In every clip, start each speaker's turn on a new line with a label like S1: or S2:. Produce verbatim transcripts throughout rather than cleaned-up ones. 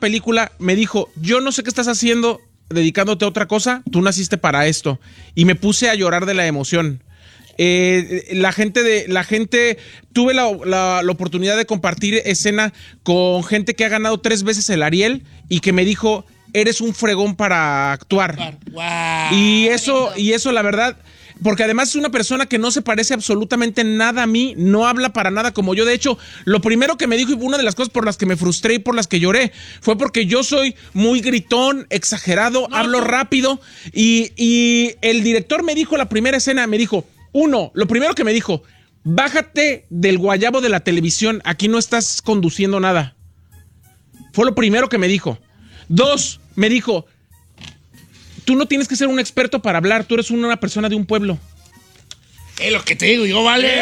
S1: película, me dijo, yo no sé qué estás haciendo dedicándote a otra cosa, tú naciste para esto. Y me puse a llorar de la emoción. Eh, la gente de la gente tuve la, la, la oportunidad de compartir escena con gente que ha ganado tres veces el Ariel y que me dijo, eres un fregón para actuar.
S2: Wow.
S1: Y eso, y eso la verdad, porque además es una persona que no se parece absolutamente nada a mí, no habla para nada como yo. De hecho, lo primero que me dijo y una de las cosas por las que me frustré y por las que lloré fue porque yo soy muy gritón, exagerado, no, hablo no. rápido y, y el director me dijo la primera escena, me dijo, uno, lo primero que me dijo, bájate del guayabo de la televisión, aquí no estás conduciendo nada. Fue lo primero que me dijo. Dos, me dijo, tú no tienes que ser un experto para hablar, tú eres una persona de un pueblo.
S2: Es lo que te digo yo, vale.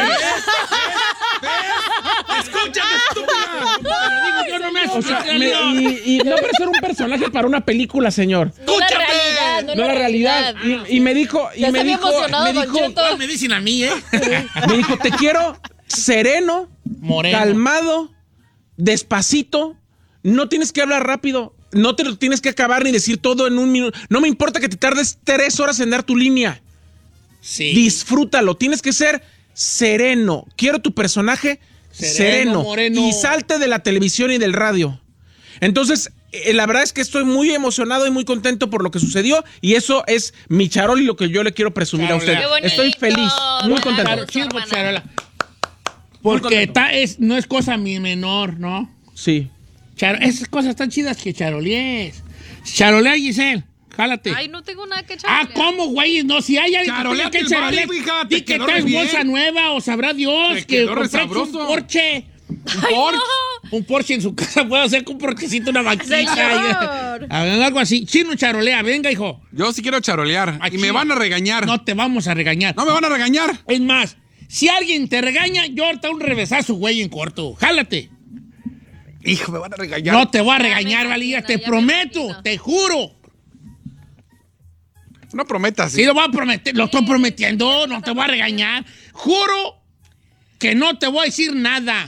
S3: ¡Escúchame, estúpida!
S2: Yo no me
S1: o sea, me, y, y no para ser un personaje para una película, señor.
S4: No la realidad, no,
S1: no la realidad. realidad. Y, y me dijo, y me dijo, me dijo,
S2: ¿cuál me dicen a mí, eh?
S1: Me dijo, te quiero sereno,
S2: Moreno.
S1: calmado, despacito, no tienes que hablar rápido, no te lo tienes que acabar ni decir todo en un minuto. No me importa que te tardes tres horas en dar tu línea.
S2: Sí.
S1: Disfrútalo, tienes que ser sereno. Quiero tu personaje sereno, sereno y salte de la televisión y del radio. Entonces, eh, la verdad es que estoy muy emocionado y muy contento por lo que sucedió y eso es mi charol y lo que yo le quiero presumir Charola. a usted. Estoy feliz, muy contento.
S2: Chirgo, Charola. Porque está, es, no es cosa mi menor, ¿no?
S1: Sí.
S2: Charo, esas cosas tan chidas que charolees. Charolea, Giselle. Jálate.
S4: Ay, no tengo nada que charolear.
S2: Ah, ¿cómo, güey? No, si hay alguien
S3: Charolea
S2: que charolear, di que traes bolsa nueva o sabrá Dios que compraste un Porsche. Un
S4: Ay,
S2: Porsche.
S4: No.
S2: Un Porsche en su casa puede hacer con un porquecito, una vaquita. Algo así. Chino charolea, venga, hijo.
S3: Yo sí quiero charolear. Aquí. Y me van a regañar.
S2: No te vamos a regañar.
S3: No me van a regañar.
S2: Es más, si alguien te regaña, yo ahorita un revesazo, güey, en corto. Jálate.
S3: Hijo, me van a regañar.
S2: No te voy a regañar, Valía, te prometo, te juro.
S3: No prometas.
S2: Sí, sí lo voy a prometer, lo estoy prometiendo, no te voy a regañar. Juro que no te voy a decir nada.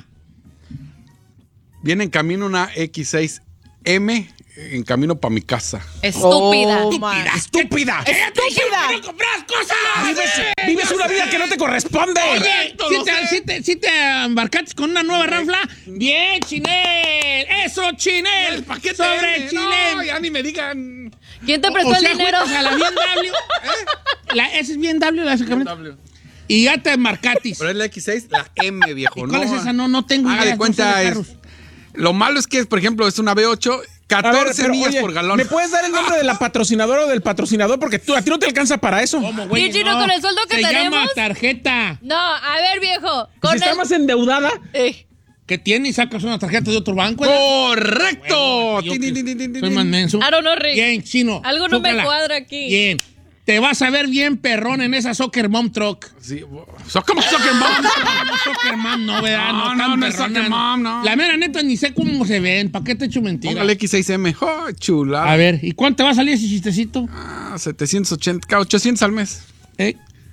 S3: Viene en camino una equis seis eme en camino para mi casa.
S4: Estúpida.
S2: Oh, estúpida, estúpida.
S4: Estúpida.
S2: ¡No compras cosas!
S1: Vives, vives una vida que no te corresponde.
S2: Oye, si te, si, te, si te embarcaste con una nueva ranfla, bien, Chinel. Eso, Chinel.
S3: ¿Para qué te
S2: Sobre
S3: no,
S2: Chinel.
S3: ya ni me digan.
S4: ¿Quién te prestó
S2: o
S4: el
S2: sea,
S4: dinero?
S2: A la B M W. ¿Eh? La, esa es B M W, la esa camioneta. Y ya te embarcatis.
S3: Pero es la equis seis, la M, viejo.
S2: ¿Y cuál
S3: no,
S2: es esa? No, no tengo
S3: idea. Haga de cuenta, es, lo malo es que, por ejemplo, es una B ocho, catorce ver, millas oye, por galón.
S1: ¿Me puedes dar el nombre de la patrocinadora o del patrocinador? Porque tú, a ti no te alcanza para eso.
S2: ¿Cómo, güey?
S4: ¿Y Chino, no, con el sueldo que
S2: se
S4: tenemos?
S2: Se llama tarjeta.
S4: No, a ver, viejo.
S1: Con si el... está más endeudada.
S4: Eh.
S2: ¿Qué tiene y sacas una tarjeta de otro banco?
S3: ¡Correcto!
S2: Bueno, tin, tin, tin, tin, soy más menso.
S4: I don't know, Rick.
S2: Bien, Chino.
S4: Algo no
S2: Zúcala.
S4: me cuadra aquí.
S2: Bien. Te vas a ver bien perrón en esa Soccer Mom Truck.
S3: Sí. ¿Cómo Soccer Mom?
S2: No, Soccer Mom, no, ¿verdad?
S3: No,
S2: No,
S3: no, no es Soccer Mom, no.
S2: La mera neta ni sé cómo se ven. ¿Para qué te echo mentira?
S3: Póngale equis seis eme. ¡Oh, chulada!
S2: A ver, ¿y cuánto va a salir ese chistecito?
S3: Ah, setecientos ochenta, ochocientos al mes.
S2: ¿Eh?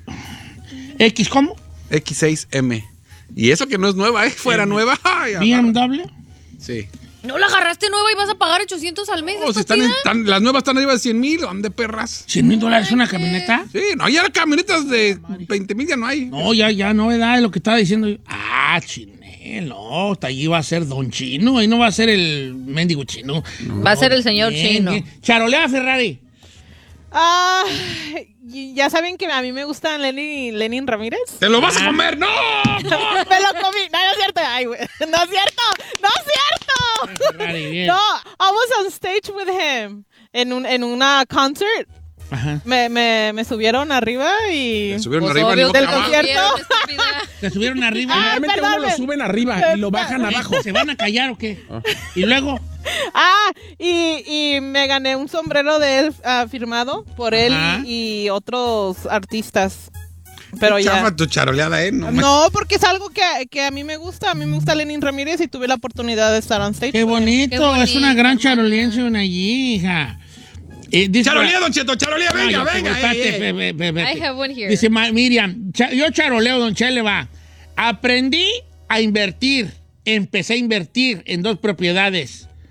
S2: ¿X cómo?
S3: equis seis eme. Y eso que no es nueva, ¿eh? Fuera
S2: M.
S3: nueva. Ay,
S2: ¿B M W?
S3: Sí.
S4: ¿No la agarraste nueva y vas a pagar ochocientos al mes?
S3: Oh, si están en, tan, las nuevas están arriba de cien mil, ¿dónde perras?
S2: ¿cien mil dólares una camioneta?
S3: Sí, no, ya camionetas de veinte mil ya no hay.
S2: No, ya, ya, no, ¿verdad? Es lo que estaba diciendo yo. Ah, Chinel, no, hasta allí va a ser Don Chino, ahí no va a ser el mendigo Chino.
S4: No. Va a ser el señor
S2: bien,
S4: Chino.
S2: Bien. Charolea Ferrari.
S5: Ah, ya saben que a mí me gusta Lenny, Lenin Ramírez.
S3: ¡Te lo vas a comer! ¡No!
S5: Me lo comí. No, no es cierto. Ay, güey. No es cierto. No es cierto.
S2: Ferrari, bien.
S5: No, I was on stage with him en, un, en una concert.
S2: Ajá.
S5: Me, me, me subieron arriba y...
S3: ¿Te subieron
S4: pues
S3: arriba
S4: obvio,
S3: ni
S5: del
S3: boca
S5: concierto.
S2: ¿Te subieron arriba?
S5: Ah,
S1: Generalmente
S5: perdón,
S1: uno lo suben arriba y lo bajan abajo.
S2: ¿Se van a callar o qué? Y luego...
S5: Ah, y, y me gané un sombrero de él uh, firmado por él
S2: Ajá.
S5: y, y otros artistas. Pero ya.
S3: Chafa tu charoleada, ¿eh? No,
S5: No, porque es algo que, que a mí me gusta. A mí me gusta Lenin Ramírez y tuve la oportunidad de estar on stage.
S2: Qué bonito,
S4: Qué bonito.
S2: Es una gran charolense allí, hija. Eh, dice-
S3: Charolea, Don Cheto, charolea,
S2: No,
S3: venga,
S2: yo-
S3: venga.
S2: espérate,
S3: eh, eh.
S2: ve- ve- ve- ve-
S4: I have one here.
S2: Dice Ma- Miriam, cha- yo charoleo, Don Chele va. Aprendí a invertir. Empecé a invertir en dos propiedades.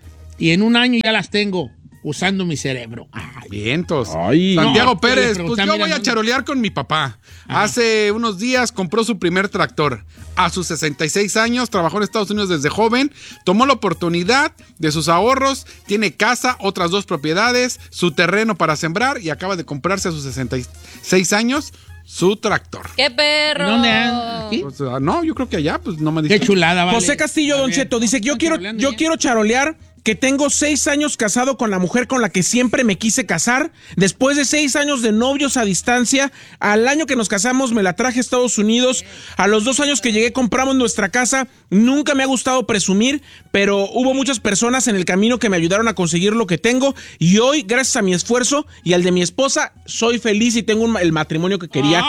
S2: y en un año ya las tengo usando mi cerebro. Ay,
S3: Vientos.
S1: Ay.
S3: Santiago
S2: No,
S3: Pérez,
S2: le
S3: pues
S2: pregunté,
S3: yo
S2: mira,
S3: voy a
S2: no-
S3: charolear con mi papá. Hace unos días compró su primer tractor. A sus sesenta y seis años, trabajó en Estados Unidos desde joven, tomó la oportunidad de sus ahorros, tiene casa, otras dos propiedades, su terreno para sembrar y acaba de comprarse a sus sesenta y seis años su tractor.
S4: ¡Qué perro!
S2: ¿Dónde anda? ¿Aquí?
S3: Pues, ah, no, yo creo que allá, pues no me dice.
S2: Qué chulada, vale.
S1: José Castillo,
S2: A
S1: Don
S2: ver,
S1: Cheto, dice, yo
S2: están
S1: quiero,
S2: charoleando
S1: yo
S2: ya.
S1: quiero charolear que tengo seis años casado con la mujer con la que siempre me quise casar. Después de seis años de novios a distancia, al año que nos casamos me la traje a Estados Unidos. A los dos años que llegué compramos nuestra casa. Nunca me ha gustado presumir, pero hubo muchas personas en el camino que me ayudaron a conseguir lo que tengo. Y hoy, gracias a mi esfuerzo y al de mi esposa, soy feliz y tengo un- el matrimonio que quería.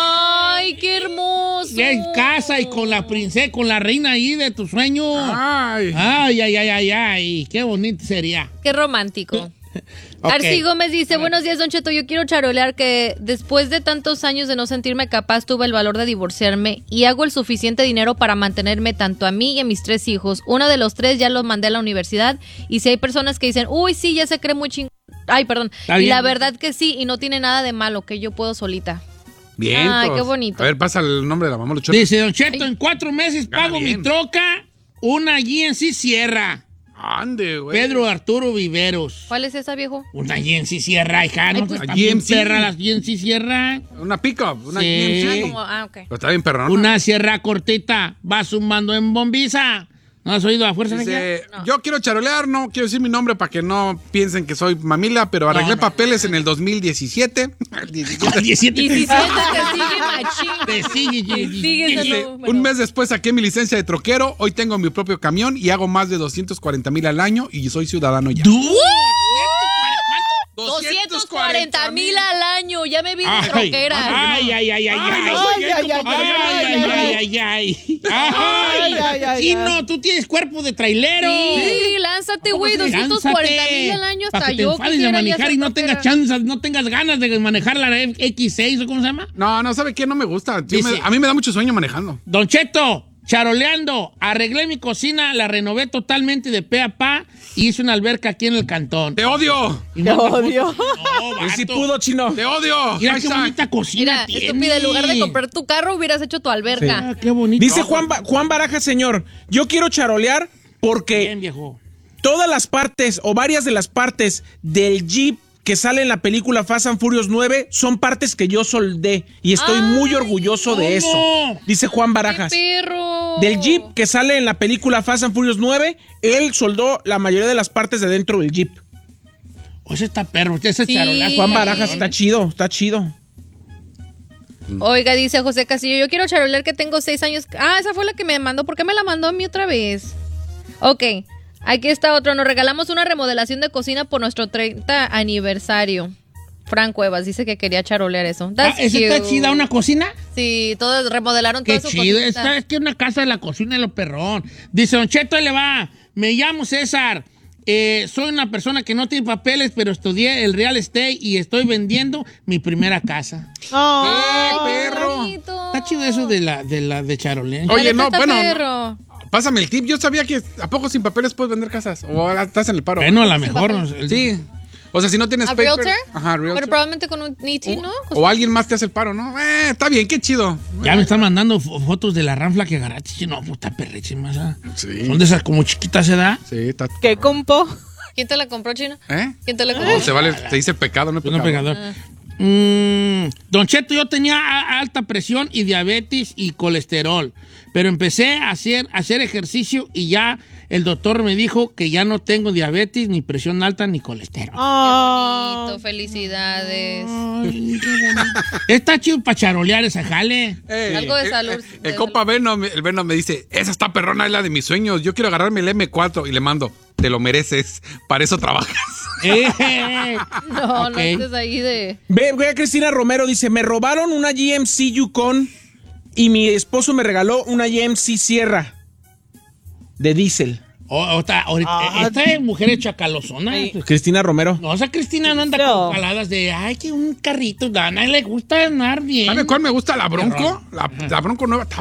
S4: ¡Ay, qué hermoso!
S2: Ya en casa y con la princesa, con la reina ahí de tu sueño.
S3: Ay.
S2: Ay, ay, ay, ay, ay. Qué bonito sería.
S4: ¡Qué romántico!
S2: Ok.
S4: Arci Gómez dice, buenos días, Don Cheto, yo quiero charolear que después de tantos años de no sentirme capaz, tuve el valor de divorciarme y hago el suficiente dinero para mantenerme tanto a mí y a mis tres hijos. Uno de los tres ya los mandé a la universidad y si hay personas que dicen, uy, sí, ya se cree muy chingón. Ay, perdón.
S2: Está
S4: Y
S2: bien.
S4: la verdad que sí, y no tiene nada de malo, que yo puedo solita.
S3: Bien.
S4: Ay, qué bonito.
S3: A ver, pasa el nombre de la mamá Luchota.
S2: Dice, Don Cheto, en cuatro meses
S3: Gana
S2: pago
S3: bien.
S2: mi troca, una G M C Sierra.
S3: Ande, güey.
S2: Pedro Arturo Viveros.
S4: ¿Cuál es esa, viejo?
S2: Una G M C Sierra, hija. ¿No?
S4: Ay, pues,
S2: Está
S3: G
S2: bien
S3: M C.
S2: perra las G M C Sierra.
S3: Una pickup, una
S2: Sí.
S3: G M C.
S4: Como, ah, ok.
S3: Pero está bien perrón.
S2: Una sierra cortita, va sumando en bombiza. ¿No has oído a fuerza?
S3: Dice, yo quiero charolear, no quiero decir mi nombre para que no piensen que soy mamila, pero arreglé
S2: No, no.
S3: papeles en el dos mil diecisiete.
S2: diecisiete.
S4: diecisiete, te sigue machín.
S2: Te sigue,
S4: Te
S2: Gigi.
S4: sigue
S2: Gigi.
S4: ese
S3: Dice,
S4: número.
S3: un mes después saqué mi licencia de troquero, hoy tengo mi propio camión y hago más de doscientos cuarenta mil al año y soy ciudadano ya.
S2: ¿Tú?
S4: doscientos cuarenta mil al año, ya me vi de
S2: Ay,
S4: troquera.
S2: ay, ay, ay, ay, ay.
S5: Ay, ay, ay,
S2: Ay, ay, ay, ay, ay.
S5: Ay, ay, ay,
S2: Chino,
S5: ay.
S2: tú tienes cuerpo de trailero.
S4: Sí, lánzate, güey, doscientos cuarenta mil al año
S2: Para
S4: hasta
S2: que te
S4: yo
S2: enfades de
S4: quisiera ya
S2: manejar
S4: ser
S2: y no
S4: troquera.
S2: tengas chanzas, no tengas ganas de manejar la X seis o cómo se llama.
S3: No, no, ¿sabe qué? No me gusta. Yo
S2: Dice-
S3: me- a mí me da mucho sueño manejando.
S2: Don Cheto, charoleando, arreglé mi cocina, la renové totalmente de pe a pa y hice una alberca aquí en el cantón.
S3: ¡Te odio!
S2: Y
S5: Te
S2: no
S5: odio.
S2: No,
S1: Él sí
S2: vato.
S1: pudo, Chino.
S3: ¡Te odio!
S2: Mira qué
S3: Hashtag.
S2: bonita cocina
S4: Mira,
S2: tiene.
S4: estúpida, en lugar de comprar tu carro, hubieras hecho tu alberca.
S2: Ah, qué bonito.
S1: Dice Juan, Ba- Juan Baraja, señor, yo quiero charolear porque
S2: Bien, viejo.
S1: todas las partes o varias de las partes del Jeep que sale en la película Fast and Furious nueve son partes que yo soldé y estoy muy
S4: Ay,
S1: orgulloso de eso.
S2: ¿cómo?
S1: Dice Juan
S4: ¡Qué
S1: Barajas.
S4: perro!
S1: Del Jeep que sale en la película Fast and Furious nueve, él soldó la mayoría de las partes de dentro del Jeep.
S2: O ese está perro, ese
S4: Sí.
S2: charolazo.
S1: Juan Barajas está chido, está chido.
S4: Oiga, dice José Castillo, yo quiero charolear que tengo seis años. Ah, esa fue la que me mandó. ¿Por qué me la mandó a mí otra vez? Ok, aquí está otro. Nos regalamos una remodelación de cocina por nuestro treinta aniversario. Fran Cuevas dice que quería charolear eso.
S2: Ah,
S4: That's
S2: ¿esa está
S4: cute.
S2: chida una cocina?
S4: Sí, todos remodelaron
S2: Qué
S4: toda su
S2: chido.
S4: cosita.
S2: Esta es que una casa de la cocina de lo perrón. Dice, Don Cheto, ahí le va. Me llamo César. Eh, soy una persona que no tiene papeles, pero estudié el real estate y estoy vendiendo mi primera casa.
S5: Ay,
S4: Ay, qué
S3: perro!
S4: bonito.
S2: Está chido eso de la de la de charolear.
S3: Oye,
S4: La neta
S3: no,
S4: está
S3: bueno,
S4: perro.
S3: Pásame el tip. Yo sabía que ¿a poco sin papeles puedes vender casas? ¿O estás en el paro?
S2: Bueno, a lo mejor. no sé.
S3: Sí. O sea, si no tienes
S4: ¿A
S3: paper.
S4: realtor?
S3: Ajá, realtor.
S4: Pero probablemente con un I T, ¿no?
S3: O alguien más te hace el paro, ¿no? Eh, está bien, qué chido.
S2: Ya me están mandando fo- fotos de la ranfla que agarraste. No, puta perrísima esa.
S3: Sí.
S2: Son de esas como chiquitas, ¿se da?
S3: Sí, está.
S5: ¿Qué compo?
S4: ¿Quién te la compró, Chino?
S3: ¿Eh?
S4: ¿Quién te la
S3: No,
S4: compró?
S3: se vale, te dice pecado, no es
S2: Yo no
S3: pecado.
S2: pegador. Mm, Don Cheto, yo tenía a- alta presión y diabetes y colesterol, pero empecé a hacer, a hacer ejercicio y ya el doctor me dijo que ya no tengo diabetes, ni presión alta, ni colesterol.
S5: Ah.
S4: Bonito, felicidades.
S2: Ay, qué bonito. Está chido para charolear esa jale.
S3: Eh,
S4: Algo de
S3: eh,
S4: salud.
S3: eh, El compa Venom, el Venom me dice, esa está perrona, es la de mis sueños. Yo quiero agarrarme el eme cuatro y le mando, te lo mereces, para eso trabajas.
S2: Eh,
S4: No,
S2: Ok.
S4: no estés ahí de...
S1: Ve, ve a Cristina Romero, dice, me robaron una G M C Yukon y mi esposo me regaló una G M C Sierra de diésel.
S2: o- o está- ahorita-
S5: Ah,
S2: esta es mujer hecha calosona.
S1: Cristina Romero.
S2: No, o sea, Cristina no anda
S5: No.
S2: con caladas de, ay, que un carrito, a nadie le gusta andar bien.
S3: ¿Sabe cuál me gusta? La Bronco. La, la Bronco nueva está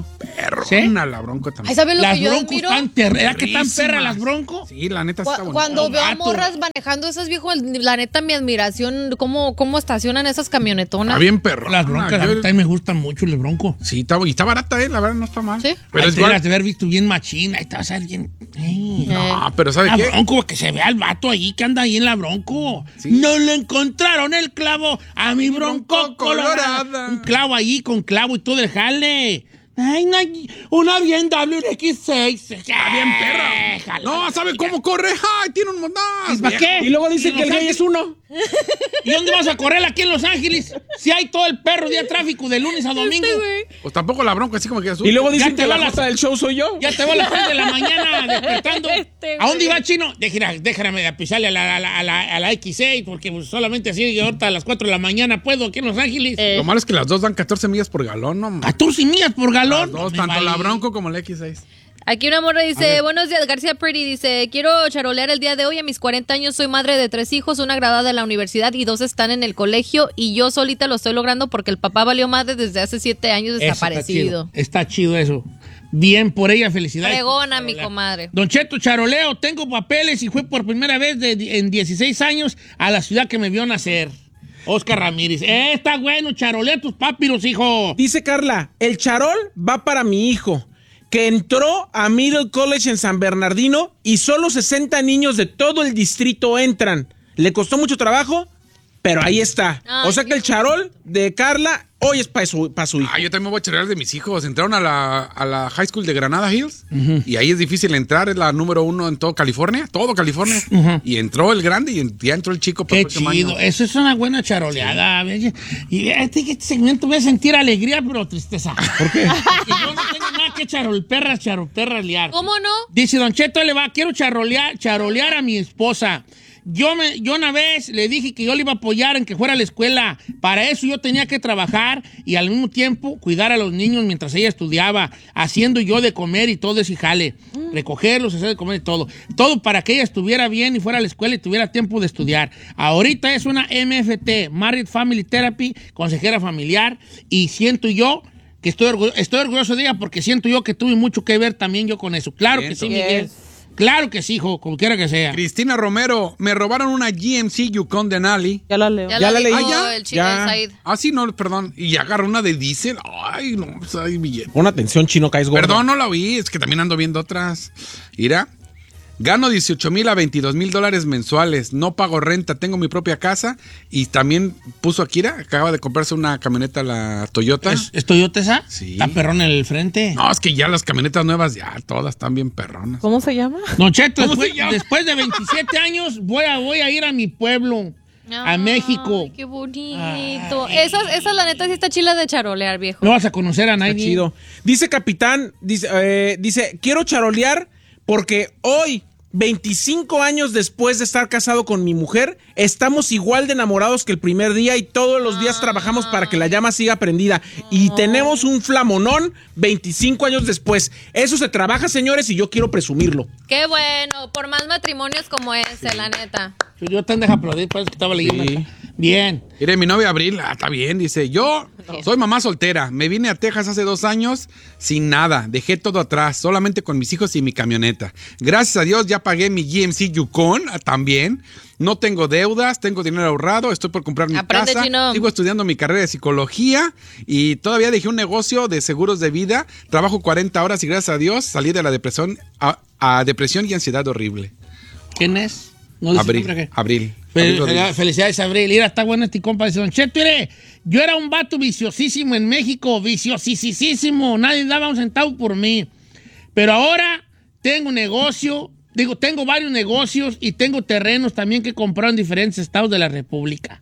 S3: perrona
S2: ¿Sí?
S3: la Bronco también.
S4: Ay, ¿sabes lo
S2: Las
S4: que yo
S2: broncos
S4: admiro?
S2: están ter- ¿Era que tan
S3: Perrísimas.
S2: perra las broncos?
S3: Sí, la neta sí está
S4: Cu-
S3: bonita.
S4: Cuando veo a
S2: Vato.
S4: morras manejando esas viejos, la neta, mi admiración, cómo, cómo estacionan esas camionetonas.
S3: Está bien perrona.
S2: Las broncas, a
S3: Yo-
S2: mí también me gustan mucho las broncos.
S3: Sí, está, y está barata, eh, la verdad no está mal.
S4: Sí.
S3: Pero
S2: Ay,
S3: es
S2: te
S3: igual.
S2: las de haber visto bien machina. Ahí te vas a ver bien. Ey.
S3: No, pero ¿sabe
S2: La
S3: qué?
S2: Bronco, que se vea el vato ahí que anda ahí en la Bronco.
S3: Sí.
S2: No le encontraron el clavo a mi Bronco,
S3: Bronco
S2: colorada.
S3: colorada.
S2: Un clavo ahí con clavo y todo el jale. Ay, no, una bien W X seis. Está
S3: bien perra. No, ¿sabe cómo corre? ¡Ay, tiene un montón!
S2: ¿Para qué?
S1: Y luego dicen
S2: ¿Y
S1: que el
S2: Los
S1: gay es uno.
S2: ¿Y dónde vas a correr aquí en Los Ángeles? Si hay todo el perro día tráfico de lunes a domingo.
S3: Pues tampoco la Bronco, así como que azul.
S1: Y luego
S2: Ya
S1: dicen
S2: te
S1: que la
S2: va la-
S1: nota del show soy yo.
S2: Ya te va a las tres de la mañana despertando.
S4: Este,
S2: ¿A dónde
S4: güey.
S2: iba, Chino? Déjame, déjame pisarle a la, a la, a la, a la X seis, porque pues, solamente así ahorita a las cuatro de la mañana puedo aquí en Los Ángeles.
S4: Eh,
S3: Lo malo es que las dos dan catorce millas por galón, no mames.
S2: catorce millas por galón.
S3: Las dos,
S2: Me
S3: tanto
S2: vale.
S3: la Bronco como la X seis.
S4: Aquí una morra dice, buenos días, García Pretty dice, quiero charolear el día de hoy, a mis cuarenta años soy madre de tres hijos, una graduada de la universidad y dos están en el colegio y yo solita lo estoy logrando porque el papá valió madre desde hace siete años
S2: Eso
S4: desaparecido.
S2: Está chido. Está chido eso. Bien por ella, felicidades.
S4: Fregona, mi comadre.
S2: Don Cheto, charoleo, tengo papeles y fue por primera vez de- en dieciséis años a la ciudad que me vio nacer. Oscar Ramírez. Eh, está bueno, charolea tus papiros, hijo.
S1: Dice Carla, el charol va para mi hijo, que entró a Middle College en San Bernardino y solo sesenta niños de todo el distrito entran. Le costó mucho trabajo, pero ahí está.
S4: Ay,
S1: O sea que el charol de Carla hoy es para su, pa' su hijo.
S3: Ah, yo también me voy a charlar de mis hijos. Entraron a la, a la high school de Granada Hills y ahí es difícil entrar. Es la número uno en todo California, todo California. Y entró el grande y ya entró el chico. para
S2: Qué
S3: el próximo
S2: chido.
S3: año.
S2: Eso es una buena charoleada. ¿Ves? Y este, este segmento voy a sentir alegría, pero tristeza. ¿Por qué? Porque yo no tengo nada que charolperras, charolperras liar.
S4: ¿Cómo no?
S2: Dice Don Cheto, le va, quiero charolear, charolear a mi esposa. Yo, me, yo una vez le dije que yo le iba a apoyar en que fuera a la escuela. Para eso yo tenía que trabajar y al mismo tiempo cuidar a los niños mientras ella estudiaba, haciendo yo de comer y todo ese jale. Recogerlos, hacer de comer y todo. Todo para que ella estuviera bien y fuera a la escuela y tuviera tiempo de estudiar. Ahorita es una M F T, Married Family Therapy, consejera familiar, y siento yo que estoy, orgullo- estoy orgulloso de ella porque siento yo que tuve mucho que ver también yo con eso. Claro que sí,
S3: Siento.
S2: Miguel.
S5: Yes.
S2: Claro que sí, hijo, como quiera que sea.
S3: Cristina Romero, me robaron una G M C Yukon de Nali.
S5: Ya la leo.
S4: Ya,
S1: Ya
S4: la
S1: la
S4: dijo
S1: leí.
S3: Ah, ¿ya?
S4: el chico
S1: Ya.
S4: de Said.
S3: Ah, sí, no, perdón. Y agarró una de diésel. Ay, no, pues hay billete.
S1: Pon atención, chino, caes gordo.
S3: Perdón, no la oí, es que también ando viendo otras. Mira, gano dieciocho mil a veintidós mil dólares mensuales, no pago renta, tengo mi propia casa y también puso Akira, acaba de comprarse una camioneta, la Toyota.
S2: ¿Es, es Toyota esa?
S3: Sí.
S2: Está perrón en el frente.
S3: No, es que ya las camionetas nuevas, ya todas están bien perronas.
S5: ¿Cómo se llama?
S2: Don Cheto,
S3: ¿Cómo
S2: después,
S3: se llama?
S2: después de veintisiete años voy a, voy a ir a mi pueblo, a
S4: Ay,
S2: México.
S4: Qué bonito. Esa, esa la neta sí está chila de charolear, viejo.
S2: No vas a conocer a
S1: Está
S2: nadie.
S1: chido. Dice Capitán, dice, eh, dice, quiero charolear porque hoy, veinticinco años después de estar casado con mi mujer, estamos igual de enamorados que el primer día y todos los días trabajamos para que la llama siga prendida. Y tenemos un flamonón veinticinco años después. Eso se trabaja, señores, y yo quiero presumirlo.
S4: Qué bueno. Por más matrimonios como ese, la neta.
S2: Yo te dejo aplaudir, parece que estaba leyendo.
S3: Sí.
S2: acá. Bien.
S3: Mire, mi novia Abril, ah, está bien, dice, yo soy mamá soltera, me vine a Texas hace dos años sin nada, dejé todo atrás, solamente con mis hijos y mi camioneta. Gracias a Dios ya pagué mi G M C Yukon ah, también, no tengo deudas, tengo dinero ahorrado, estoy por comprar mi
S4: Aprende,
S3: casa,
S4: chino.
S3: sigo estudiando mi carrera de psicología y todavía dejé un negocio de seguros de vida, trabajo cuarenta horas y gracias a Dios salí de la depresión a, a depresión y ansiedad horrible.
S2: ¿Quién es? No dice
S3: Abril,
S2: nombre, ¿qué?
S3: Abril.
S2: Fel-
S3: Abril Rodríguez.
S2: Felicidades, Abril. Mira, está bueno este compa. Dice, Don Cheto, mire, yo era un vato viciosísimo en México, viciosísimo. Nadie daba un centavo por mí. Pero ahora tengo negocio, digo, tengo varios negocios y tengo terrenos también que he comprado en diferentes estados de la República.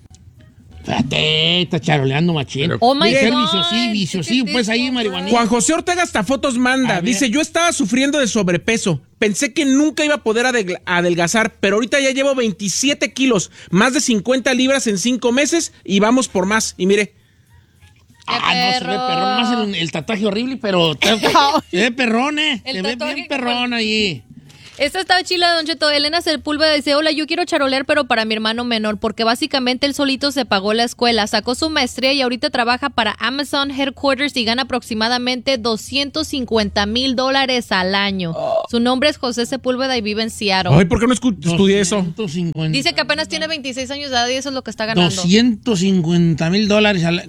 S2: Fíjate, está charoleando machín.
S3: Pero-
S4: Oh my
S2: Ser
S4: God.
S2: viciosí, viciosí, pues ahí marihuanita.
S1: Juan José Ortega hasta fotos manda.
S2: A ver.
S1: Dice, yo estaba sufriendo de sobrepeso. Pensé que nunca iba a poder adel- adelgazar, pero ahorita ya llevo veintisiete kilos, más de cincuenta libras en cinco meses y vamos por más. Y mire,
S2: Ah, no, se ve
S4: perro.
S2: perrón. Más el, el tatuaje horrible, pero te- se ve perrón, ¿eh?
S4: El
S2: Se ve
S4: tatuaje
S2: bien
S4: que
S2: perrón ahí.
S4: Esta estaba chila, Don Cheto. Elena Sepúlveda dice, hola, yo quiero charolear, pero para mi hermano menor, porque básicamente él solito se pagó la escuela, sacó su maestría y ahorita trabaja para Amazon Headquarters y gana aproximadamente doscientos cincuenta mil dólares al año. Oh. Su nombre es José Sepúlveda y vive en Seattle.
S1: Ay, ¿por qué no estudié eso?
S4: Dice que apenas tiene veintiséis años de edad y eso es lo que está ganando.
S2: doscientos cincuenta mil dólares al año.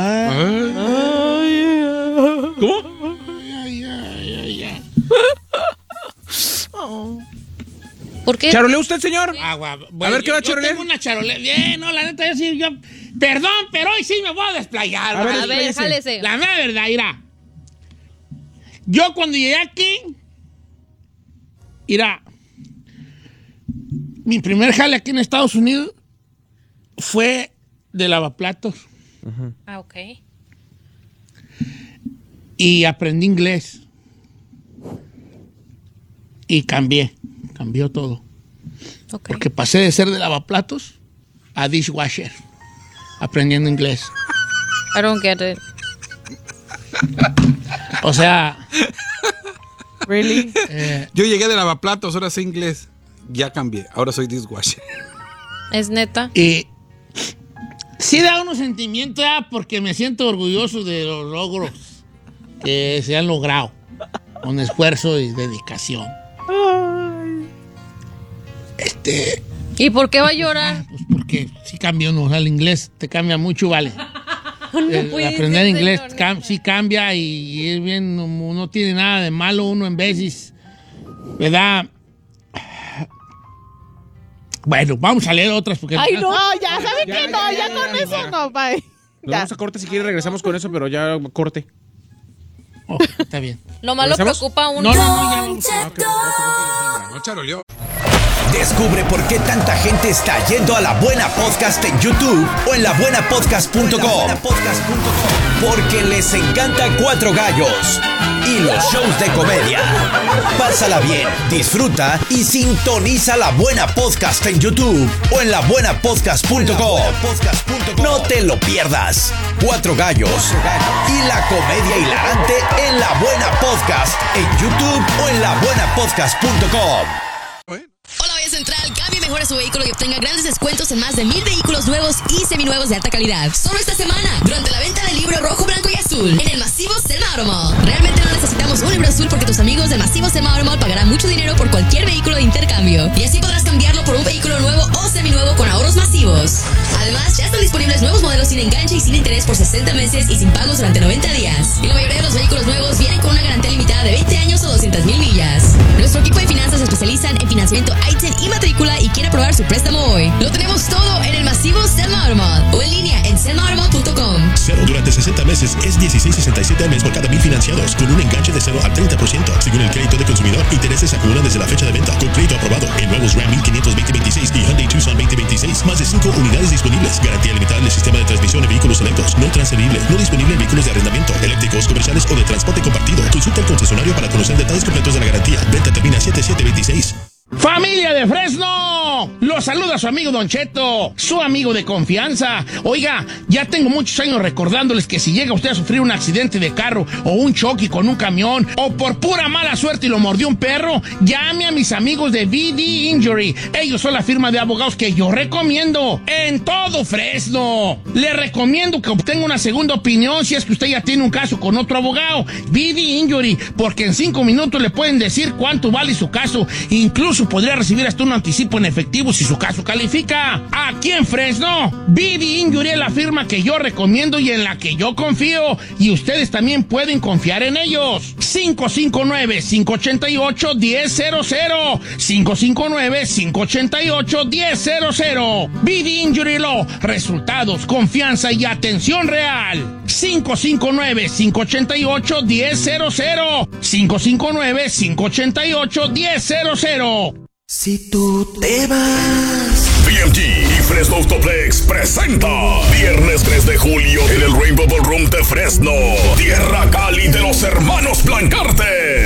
S1: ¿Cómo?
S2: Ay, ay, ay, ay.
S4: Oh. ¿Por qué?
S1: ¿Charolea usted, señor?
S2: Ah, bueno,
S1: a ver, ¿qué va a charolear?
S2: Yo tengo una charolea. Bien, no, la neta, yo sí, yo... Perdón, pero hoy sí me voy a desplayar.
S1: A ver,
S4: a ver, jálese.
S2: La mera verdad, irá. Yo cuando llegué aquí, irá, mi primer jale aquí en Estados Unidos fue de lavaplatos.
S4: Uh-huh. Ah, ok.
S2: Y aprendí inglés. Y cambié, cambió todo. Okay. Porque pasé de ser de lavaplatos a dishwasher, aprendiendo inglés.
S4: I don't get it.
S2: O sea...
S5: Really?
S3: Eh, Yo llegué de lavaplatos, ahora sé inglés. Ya cambié, ahora soy dishwasher.
S4: ¿Es neta?
S2: Y sí da unos sentimientos, ¿eh? Porque me siento orgulloso de los logros que se han logrado con esfuerzo y dedicación. Este...
S4: ¿Y por qué va a llorar?
S2: Ah, pues porque sí cambia uno, o sea, el inglés te cambia mucho, vale.
S4: No
S2: el, aprender
S4: ser,
S2: inglés
S4: señor,
S2: cam, sí cambia y, y es bien, no, no tiene nada de malo uno en veces, ¿verdad? Bueno, vamos a leer otras porque...
S5: Ay, no, no ya, ¿saben qué? No, ya, ya, ya con ya, eso ya. No, bye.
S1: Nos vamos a corte, si quiere regresamos con eso, pero ya corte.
S2: Oh, está bien.
S4: Lo malo preocupa a uno.
S2: No, no, no, ya vamos.
S3: Okay. No, charoleó.
S6: Descubre por qué tanta gente está yendo a La Buena Podcast en YouTube o en la buena podcast punto com. Porque les encanta Cuatro Gallos y los shows de comedia. Pásala bien, disfruta y sintoniza La Buena Podcast en YouTube o en la buena podcast punto com. No te lo pierdas. Cuatro Gallos y la comedia hilarante en La Buena Podcast en YouTube o en la buena podcast punto com.
S7: Hola, Vía Central, cambie y mejore su vehículo y obtenga grandes descuentos en más de mil vehículos nuevos y seminuevos de alta calidad. Solo esta semana, durante la venta del libro rojo, blanco y azul, en el masivo Selma Auto Mall. Realmente no necesitamos un libro azul porque tus amigos del masivo Selma Auto Mall pagarán mucho dinero por cualquier vehículo de intercambio. Y así podrás cambiarlo por un vehículo nuevo o seminuevo con ahorros masivos. Además, ya están disponibles nuevos modelos sin enganche y sin interés por sesenta meses y sin pagos durante noventa días. Y la mayoría de los vehículos nuevos vienen con una garantía limitada de veinte años o doscientas mil millas. Nuestro equipo de finanzas se especializan en financiamiento I T I N y matrícula y quiere aprobar su préstamo hoy. Lo tenemos todo en el masivo Selma Auto Mall o en línea en selma auto mall punto com.
S8: Cero durante sesenta meses es dieciséis sesenta y siete al mes por cada mil financiados, con un enganche de cero al treinta por ciento. Según el crédito de consumidor, intereses se acumulan desde la fecha de venta. Con crédito aprobado en nuevos Ram mil quinientos veinte veintiséis y Hyundai Tucson veinte veintiséis. Más de cinco unidades disponibles. Garantía limitada en el sistema de transmisión de vehículos selectos. No transferible. No disponible en vehículos de arrendamiento, eléctricos, comerciales o de transporte compartido. Consulta al concesionario para conocer detalles completos de la garantía. Venta termina siete siete veintiséis.
S2: ¡Familia de Fresno! Los saluda su amigo Don Cheto, su amigo de confianza. Oiga, ya tengo muchos años recordándoles que si llega usted a sufrir un accidente de carro o un choque con un camión o por pura mala suerte y lo mordió un perro, llame a mis amigos de V D Injury. Ellos son la firma de abogados que yo recomiendo en todo Fresno. Le recomiendo que obtenga una segunda opinión si es que usted ya tiene un caso con otro abogado. V D Injury, porque en cinco minutos le pueden decir cuánto vale su caso. Incluso podría recibir hasta un anticipo en efectivo si su caso califica. Aquí en Fresno, V D Injury es la firma que yo recomiendo y en la que yo confío. Y ustedes también pueden confiar en ellos. cinco cinco nueve, cinco ocho ocho, uno cero cero cero. cinco cinco nueve, cinco ocho ocho, uno cero cero cero. V D Injury Law. Resultados, confianza y atención real. cinco cinco nueve, cinco ocho ocho, uno cero cero cero. cinco cinco nueve, cinco ocho ocho, uno cero cero cero.
S6: Si tú te vas.
S8: B M G y Fresno Autoplex presenta viernes tres de julio en el Rainbow Ballroom de Fresno, Tierra Cali de los hermanos Blancarte.